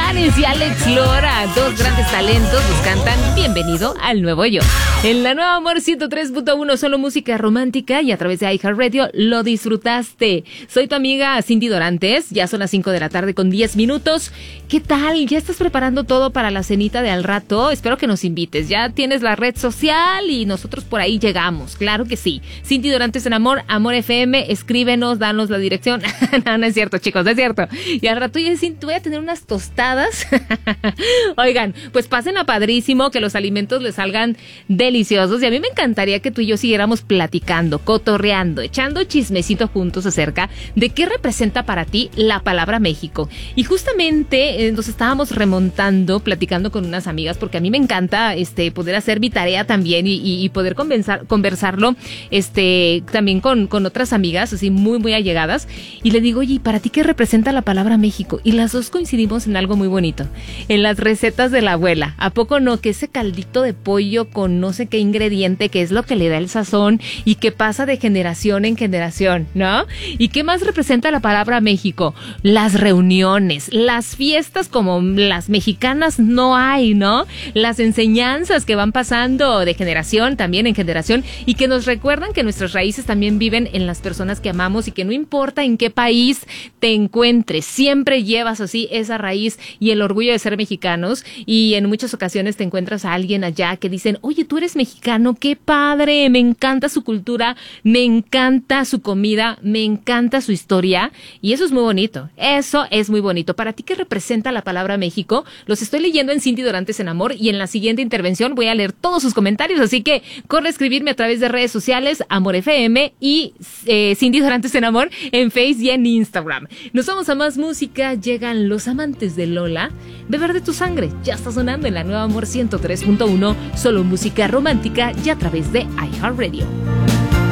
Caifanes y Alex Lora, dos grandes talentos, nos cantan Bienvenido al Nuevo Yo. En la Nueva Amor 103.1, solo música romántica, y a través de iHeartRadio lo disfrutaste. Soy tu amiga Cindy Dorantes, ya son las 5 de la tarde con 10 minutos. ¿Qué tal? ¿Ya estás preparando todo para la cenita de al rato? Espero que nos invites. Ya tienes la red social y nosotros por ahí llegamos. Claro que sí. Cindy Dorantes en Amor, Amor FM, escríbenos, danos la dirección. No es cierto, chicos, no es cierto. Y al rato yo voy a tener unas tostadas. Oigan, pues pasen a padrísimo, que los alimentos les salgan deliciosos. Y a mí me encantaría que tú y yo siguiéramos platicando, cotorreando, echando chismecito juntos acerca de qué representa para ti la palabra México. Y justamente nos estábamos remontando, platicando con unas amigas, porque a mí me encanta poder hacer mi tarea también y poder conversarlo también con otras amigas, así muy, muy allegadas. Y le digo, oye, ¿y para ti qué representa la palabra México? Y las dos coincidimos en algo muy bonito, en las recetas de la abuela. ¿A poco no? Que ese caldito de pollo con no sé qué ingrediente, que es lo que le da el sazón y que pasa de generación en generación, ¿no? ¿Y qué más representa la palabra México? Las reuniones, las fiestas como las mexicanas no hay, ¿no? Las enseñanzas que van pasando de generación también en generación y que nos recuerdan que nuestras raíces también viven en las personas que amamos y que no importa en qué país te encuentres, siempre llevas así esa raíz y el orgullo de ser mexicanos, y en muchas ocasiones te encuentras a alguien allá que dicen, oye, tú eres mexicano, qué padre, me encanta su cultura, me encanta su comida, me encanta su historia, y eso es muy bonito, eso es muy bonito. ¿Para ti qué representa la palabra México? Los estoy leyendo en Cindy Dorantes en Amor, y en la siguiente intervención voy a leer todos sus comentarios, así que corre a escribirme a través de redes sociales, Amor FM y Cindy Dorantes en Amor en Facebook y en Instagram. Nos vamos a más música, llegan Los Amantes de Lola, Beber de tu Sangre, ya está sonando en la Nueva Amor 103.1, solo música romántica y a través de iHeartRadio.